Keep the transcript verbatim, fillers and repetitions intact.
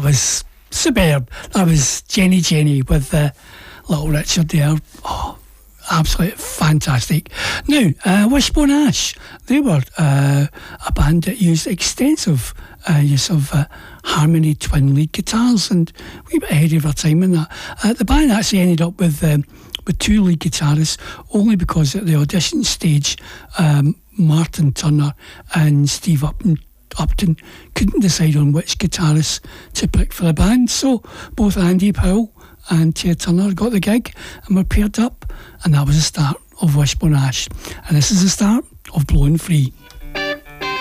was superb. That was Jenny Jenny with uh, Little Richard there. Oh, absolutely fantastic. Now, uh, Wishbone Ash, they were uh, a band that used extensive uh, use of uh, harmony twin lead guitars, and a wee bit ahead of our time in that. Uh, the band actually ended up with um, with two lead guitarists, only because at the audition stage, um, Martin Turner and Steve Upton, Upton couldn't decide on which guitarist to pick for the band. So both Andy Powell and Ted Turner got the gig and were paired up, and that was the start of Wishbone Ash. And this is the start of Blowing Free.